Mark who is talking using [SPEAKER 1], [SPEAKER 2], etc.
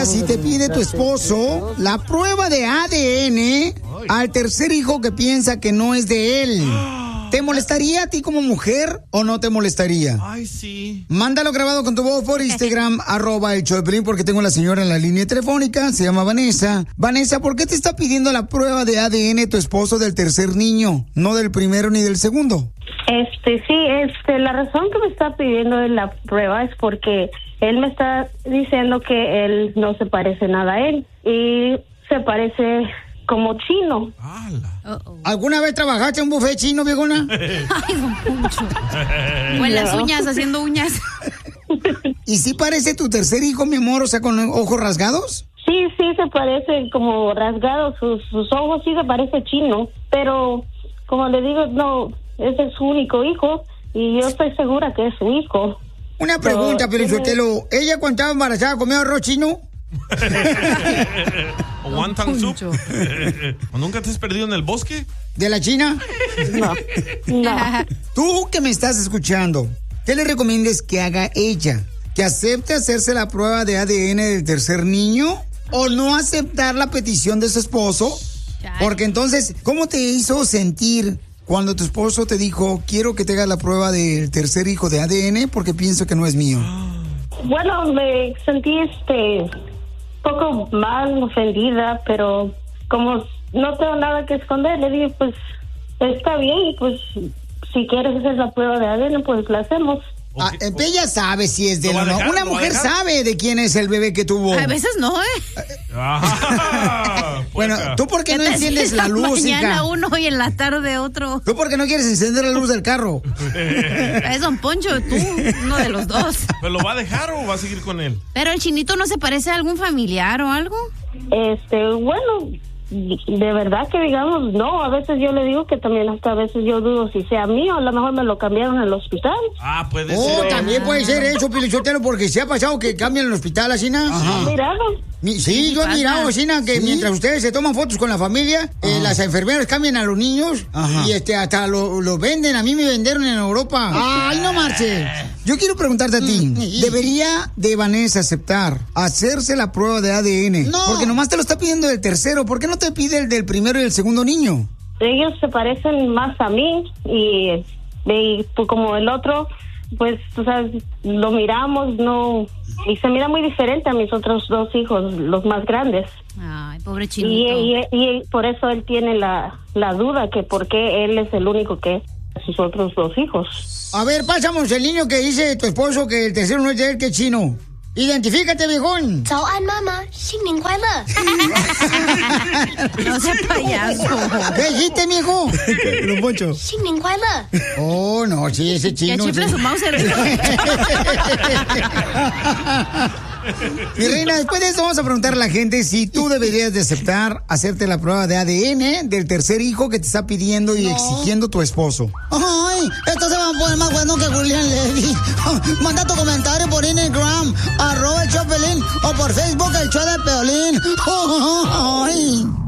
[SPEAKER 1] si te pide tu esposo la prueba de ADN al tercer hijo que piensa que no es de él? ¿Te molestaría a ti como mujer o no te molestaría?
[SPEAKER 2] Ay, sí.
[SPEAKER 1] Mándalo grabado con tu voz por Instagram, @el-show-de-Piolín, porque tengo a la señora en la línea telefónica, se llama Vanessa. Vanessa, ¿por qué te está pidiendo la prueba de ADN tu esposo del tercer niño, no del primero ni del segundo?
[SPEAKER 3] La razón que me está pidiendo de la prueba es porque él me está diciendo que él no se parece nada a él y se parece como chino.
[SPEAKER 1] ¿Alguna vez trabajaste en un buffet chino, viejona?
[SPEAKER 4] Ay, don Poncho. O en las uñas, haciendo uñas.
[SPEAKER 1] ¿Y si parece tu tercer hijo, mi amor, o sea, con ojos rasgados?
[SPEAKER 3] Sí, se parece como rasgados, sus ojos sí se parece chino, pero como le digo, no, ese es su único hijo y yo estoy segura que es su hijo.
[SPEAKER 1] Una pregunta, pero ¿ella cuando estaba embarazada comía arroz chino?
[SPEAKER 2] ¿O wonton soup? ¿O nunca te has perdido en el bosque?
[SPEAKER 1] ¿De la China?
[SPEAKER 3] No.
[SPEAKER 1] Tú que me estás escuchando, ¿qué le recomiendas que haga ella? ¿Que acepte hacerse la prueba de ADN del tercer niño? ¿O no aceptar la petición de su esposo? Porque entonces, ¿cómo te hizo sentir cuando tu esposo te dijo, quiero que te hagas la prueba del tercer hijo de ADN porque pienso que no es mío?
[SPEAKER 3] Bueno, me sentí poco mal, ofendida, pero como no tengo nada que esconder, le dije, pues está bien, pues si quieres hacer la prueba de ADN, pues la hacemos.
[SPEAKER 1] Ella sabe si es de él o no. Una mujer sabe de quién es el bebé que tuvo.
[SPEAKER 4] A veces no,
[SPEAKER 1] Bueno, ¿tú por qué no enciendes la luz, hija?
[SPEAKER 4] Mañana uno y en la tarde otro.
[SPEAKER 1] ¿Tú por qué no quieres encender la luz del carro?
[SPEAKER 4] Es don Poncho, tú, uno de los dos.
[SPEAKER 2] ¿Pero lo va a dejar o va a seguir con él?
[SPEAKER 4] ¿Pero el chinito no se parece a algún familiar o algo?
[SPEAKER 3] Bueno, de verdad que digamos, no, a veces yo le digo que también hasta a veces yo dudo si sea mío, a lo mejor me lo cambiaron en el hospital.
[SPEAKER 2] Puede ser.
[SPEAKER 1] También puede ser eso, Pilichotero, porque se ha pasado que cambian el hospital, así, ¿no? Sí, yo he mirado, así, que mientras ustedes se toman fotos con la familia, las enfermeras cambian a los niños y hasta lo venden. A mí me vendieron en Europa. ¡Ay, no marches! Yo quiero preguntarte a ti, ¿debería de Vanessa aceptar hacerse la prueba de ADN? No. Porque nomás te lo está pidiendo el tercero. ¿Por qué no te pide el del primero y el segundo niño?
[SPEAKER 3] Ellos se parecen más a mí y pues como el otro, pues, tú sabes, lo miramos, no, y se mira muy diferente a mis otros dos hijos, los más grandes.
[SPEAKER 4] Ay, pobre chinito.
[SPEAKER 3] Y por eso él tiene la duda que por qué él es el único que sus otros dos hijos.
[SPEAKER 1] A ver, pasamos el niño que dice tu esposo que el tercero no es de él, que es chino. Identifícate, viejón.
[SPEAKER 5] 早安，妈妈，新年快乐。
[SPEAKER 4] No sea payaso.
[SPEAKER 1] ¿Qué dijiste, mijo? Don Poncho.
[SPEAKER 5] 新年快乐。
[SPEAKER 1] Oh, no, sí, ese chino.
[SPEAKER 4] Ya chifla su mouse.
[SPEAKER 1] Mi reina, después de esto vamos a preguntar a la gente si tú deberías de aceptar hacerte la prueba de ADN del tercer hijo que te está pidiendo y exigiendo tu esposo. Ay, esto se va a poner más bueno que Julián Levy. Manda tu comentario por Instagram, @el-show-de-Piolín, o por Facebook, el show de Piolín. Ay.